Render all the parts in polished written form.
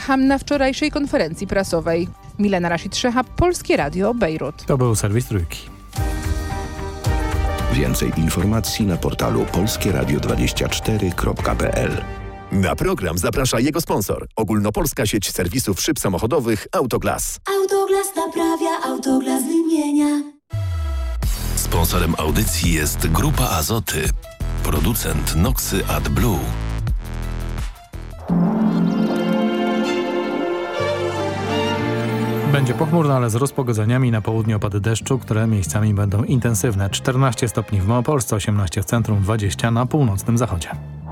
Szeham na wczorajszej konferencji prasowej. Milena Rashid Szehab, Polskie Radio, Bejrut. To był serwis Trójki. Więcej informacji na portalu polskieradio24.pl. Na program zaprasza jego sponsor. Ogólnopolska sieć serwisów szyb samochodowych Autoglas. Autoglas naprawia, Autoglas wymienia. Sponsorem audycji jest Grupa Azoty. Producent Noxy AdBlue. Będzie pochmurno, ale z rozpogodzeniami. Na południu opady deszczu, które miejscami będą intensywne. 14 stopni w Małopolsce, 18 w centrum, 20 na północnym zachodzie.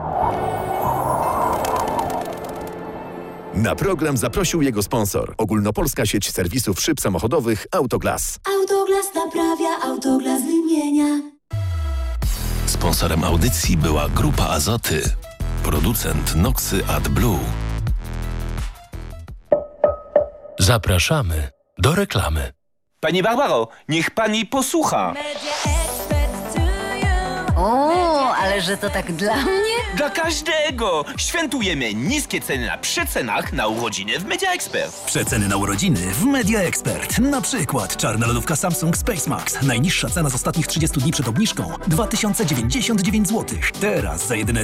Na program zaprosił jego sponsor. Ogólnopolska sieć serwisów szyb samochodowych Autoglas. Autoglas naprawia, Autoglas wymienia. Sponsorem audycji była Grupa Azoty. Producent Noxy AdBlue. Zapraszamy do reklamy. Pani Barbaro, niech pani posłucha. O, ale że to tak dla mnie? Dla każdego! Świętujemy niskie ceny na przecenach na urodziny w Media Expert. Przeceny na urodziny w Media Expert. Na przykład czarna lodówka Samsung Space Max. Najniższa cena z ostatnich 30 dni przed obniżką 2099 zł. Teraz za jedyne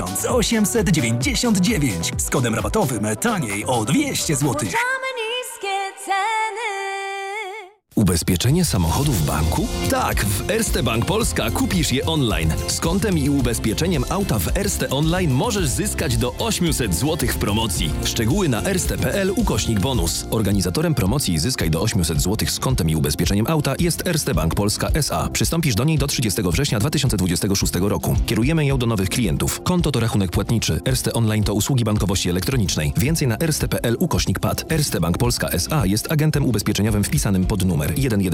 1899. Z kodem rabatowym taniej o 200 zł. Niskie ceny. Ubezpieczenie samochodu w banku? Tak, w Erste Bank Polska kupisz je online. Z kontem i ubezpieczeniem auta w Erste Online możesz zyskać do 800 zł w promocji. Szczegóły na erste.pl/bonus. Organizatorem promocji Zyskaj do 800 zł z kontem i ubezpieczeniem auta jest Erste Bank Polska S.A. Przystąpisz do niej do 30 września 2026 roku. Kierujemy ją do nowych klientów. Konto to rachunek płatniczy. Erste Online to usługi bankowości elektronicznej. Więcej na erste.pl/PAD. Erste Bank Polska S.A. jest agentem ubezpieczeniowym wpisanym pod numer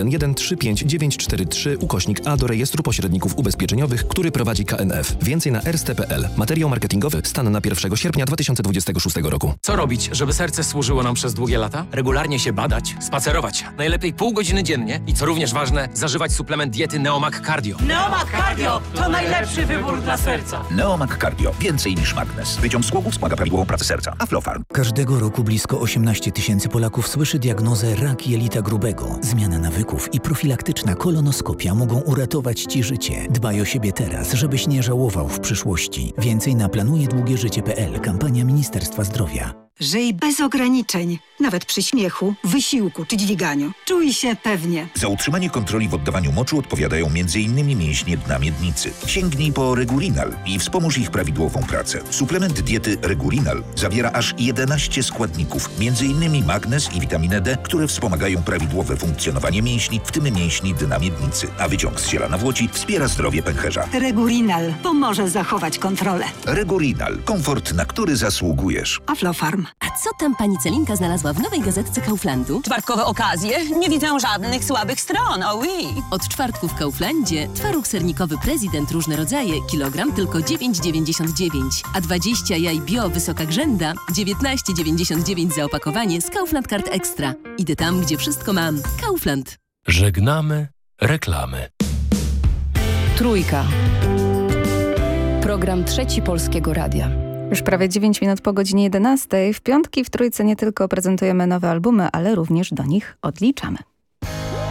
111-35943/A do rejestru pośredników ubezpieczeniowych, który prowadzi KNF. Więcej na erste.pl. Materiał marketingowy stan na 1 sierpnia 2026 roku. Co robić, żeby serce służyło nam przez długie lata? Regularnie się badać, spacerować. Najlepiej pół godziny dziennie i co również ważne, zażywać suplement diety Neomag Cardio. Neomag Cardio to najlepszy wybór dla serca. Neomag Cardio. Więcej niż magnez. Wyciąg z głowów wspomaga prawidłową pracę serca. Aflofarm. Każdego roku blisko 18 000 Polaków słyszy diagnozę rak jelita grubego. Zmiana nawyków i profilaktyczna kolonoskopia mogą uratować Ci życie. Dbaj o siebie teraz, żebyś nie żałował w przyszłości. Więcej na planujedługieżycie.pl. Kampania Ministerstwa Zdrowia. Żyj bez ograniczeń, nawet przy śmiechu, wysiłku czy dźwiganiu. Czuj się pewnie. Za utrzymanie kontroli w oddawaniu moczu odpowiadają m.in. mięśnie dna miednicy. Sięgnij po Regurinal i wspomóż ich prawidłową pracę. Suplement diety Regurinal zawiera aż 11 składników, m.in. magnez i witaminę D, które wspomagają prawidłowe funkcjonowanie mięśni, w tym mięśni dna miednicy. A wyciąg z ziela nawłoci wspiera zdrowie pęcherza. Regurinal pomoże zachować kontrolę. Regurinal. Komfort, na który zasługujesz. Aflofarm. A co tam pani Celinka znalazła w nowej gazetce Kauflandu? Czwartkowe okazje? Nie widzę żadnych słabych stron, oui. Od czwartku w Kauflandzie twaróg sernikowy Prezydent różne rodzaje, kilogram tylko 9,99, a 20 jaj bio wysoka grzęda 19,99 za opakowanie z Kaufland Card Extra. Idę tam, gdzie wszystko mam. Kaufland. Żegnamy reklamy. Trójka. Program Trzeci Polskiego Radia. Już prawie 9 minut po godzinie 11. W piątki w Trójce nie tylko prezentujemy nowe albumy, ale również do nich odliczamy.